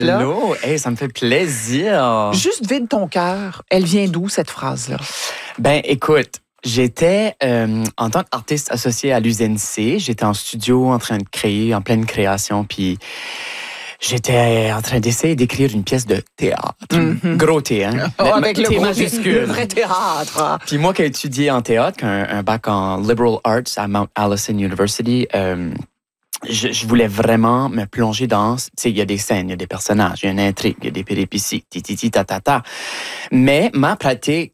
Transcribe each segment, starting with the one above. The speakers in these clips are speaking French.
là. Allô, hey, ça me fait plaisir. Juste vide ton cœur. Elle vient d'où, cette phrase-là? Ben, écoute, j'étais en tant qu'artiste associé à l'UNC, j'étais en studio en train de créer, en pleine création, puis j'étais en train d'essayer d'écrire une pièce de théâtre. Gros T, hein? Avec le T gros majuscule. le vrai théâtre. Puis moi qui ai étudié en théâtre, un bac en Liberal Arts à Mount Allison University, je voulais vraiment me plonger dans... Tu sais, il y a des scènes, il y a des personnages, il y a une intrigue, il y a des péripéties, ta. Mais ma pratique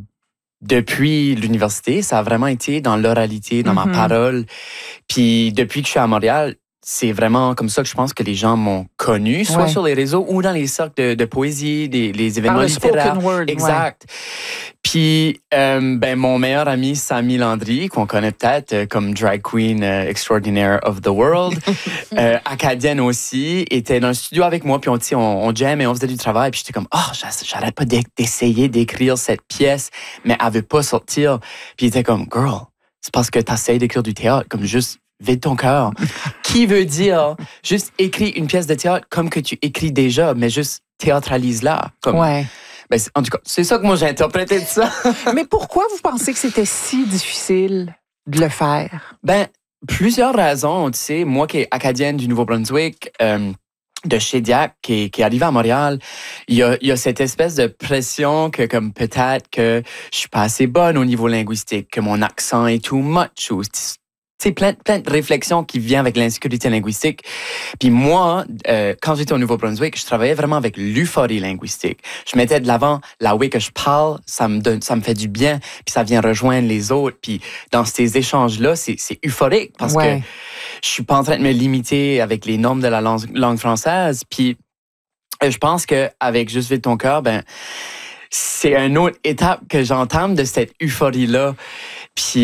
depuis l'université, ça a vraiment été dans l'oralité, dans ma parole. Puis depuis que je suis à Montréal, c'est vraiment comme ça que je pense que les gens m'ont connu, soit sur les réseaux ou dans les cercles de poésie, les événements littéraires. Word, exact. Puis, mon meilleur ami, Samy Landry, qu'on connaît peut-être comme drag queen extraordinaire of the world, acadienne aussi, était dans le studio avec moi, puis on jam et on faisait du travail, puis j'étais comme, j'arrête pas d'essayer d'écrire cette pièce, mais elle veut pas sortir. Puis il était comme, girl, c'est parce que t'essayes d'écrire du théâtre, comme juste vide ton cœur. Qui veut dire juste écris une pièce de théâtre comme que tu écris déjà, mais juste théâtralise-la. Comme, en tout cas, c'est ça que moi j'ai interprété de ça. Mais pourquoi vous pensez que c'était si difficile de le faire? Ben, plusieurs raisons. Tu sais, moi qui est acadienne du Nouveau-Brunswick, de Shediac, qui est arrivé à Montréal, il y a cette espèce de pression que comme peut-être que je suis pas assez bonne au niveau linguistique, que mon accent est too much, ou c'est plein de réflexions qui viennent avec l'insécurité linguistique. Puis moi, quand j'étais au Nouveau-Brunswick, je travaillais vraiment avec l'euphorie linguistique. Je mettais de l'avant la way que je parle, ça me fait du bien, puis ça vient rejoindre les autres. Puis dans ces échanges-là, c'est euphorique parce que je suis pas en train de me limiter avec les normes de la langue française. Puis je pense qu'avec Juste vide ton cœur, c'est une autre étape que j'entame de cette euphorie-là. Puis,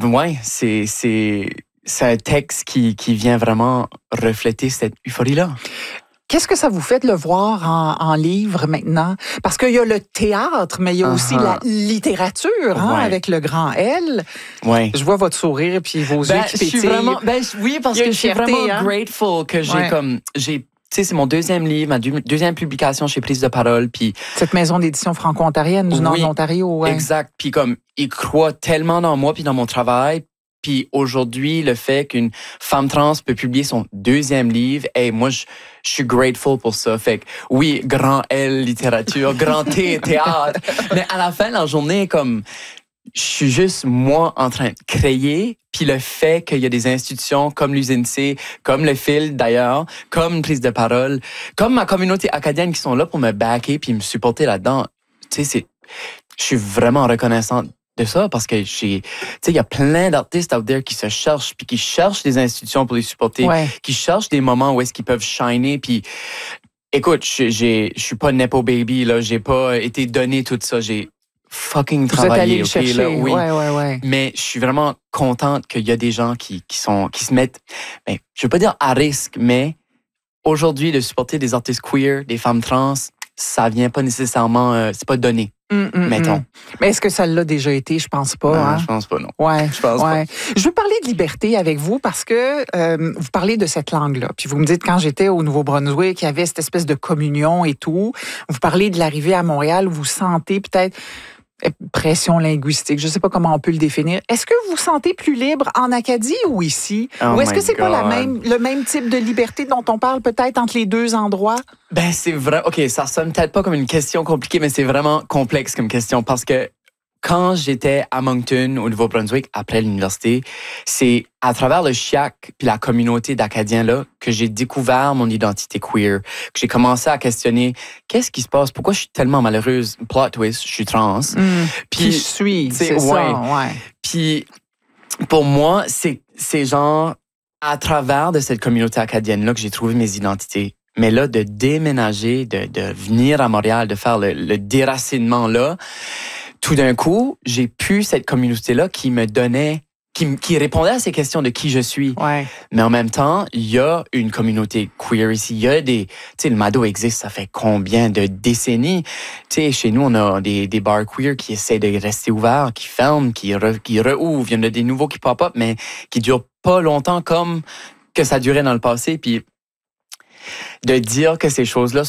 c'est un texte qui vient vraiment refléter cette euphorie-là. Qu'est-ce que ça vous fait de le voir en livre maintenant? Parce qu'il y a le théâtre, mais il y a aussi la littérature, avec le grand L. Je vois votre sourire puis vos yeux qui pétillent. Oui, parce que je suis vraiment grateful que j'ai tu sais, c'est mon deuxième livre, ma deuxième publication chez Prise de Parole. Puis cette maison d'édition franco-ontarienne du nord de l'Ontario. Exact. Puis comme, ils croient tellement dans moi puis dans mon travail. Puis aujourd'hui, le fait qu'une femme trans peut publier son deuxième livre, moi, je suis grateful pour ça. Fait que oui, grand L, littérature, grand T, théâtre. Mais à la fin de la journée, comme... Je suis juste, moi, en train de créer, puis le fait qu'il y a des institutions comme l'UNC, comme le Fil d'ailleurs, comme Prise de Parole, comme ma communauté acadienne qui sont là pour me backer puis me supporter là-dedans. Tu sais, je suis vraiment reconnaissante de ça parce que il y a plein d'artistes out there qui se cherchent puis qui cherchent des institutions pour les supporter, qui cherchent des moments où est-ce qu'ils peuvent shiner puis écoute, je suis pas nepo baby là, j'ai pas été donné tout ça, j'ai fucking travailler, OK, là, oui. Mais je suis vraiment contente qu'il y a des gens qui se mettent, je veux pas dire à risque, mais aujourd'hui, de supporter des artistes queer, des femmes trans, ça vient pas nécessairement, c'est pas donné, mettons. Mais est-ce que ça l'a déjà été? Je pense pas. Je pense pas, non. Je pense pas. Je veux parler de liberté avec vous parce que vous parlez de cette langue-là. Puis vous me dites, quand j'étais au Nouveau-Brunswick, il y avait cette espèce de communion et tout. Vous parlez de l'arrivée à Montréal, vous sentez peut-être pression linguistique, je ne sais pas comment on peut le définir. Est-ce que vous vous sentez plus libre en Acadie ou ici? Ou est-ce que c'est pas le même type de liberté dont on parle peut-être entre les deux endroits? C'est vrai. OK, ça sonne peut-être pas comme une question compliquée, mais c'est vraiment complexe comme question parce que quand j'étais à Moncton, au Nouveau-Brunswick, après l'université, c'est à travers le CHIAC puis la communauté d'Acadiens là que j'ai découvert mon identité queer, que j'ai commencé à questionner qu'est-ce qui se passe, pourquoi je suis tellement malheureuse, plot twist, je suis trans. Puis je suis, c'est ça. Puis pour moi, c'est genre à travers de cette communauté acadienne là que j'ai trouvé mes identités. Mais là, de déménager, de venir à Montréal, de faire le déracinement là, tout d'un coup, j'ai pu cette communauté-là qui me donnait, qui répondait à ces questions de qui je suis. Mais en même temps, il y a une communauté queer ici. Il y a des, tu sais, le Mado existe, ça fait combien de décennies? Tu sais, chez nous, on a des bars queer qui essaient de rester ouverts, qui ferment, qui rouvrent. Il y en a des nouveaux qui pop-up, mais qui durent pas longtemps comme que ça durait dans le passé. Puis de dire que ces choses-là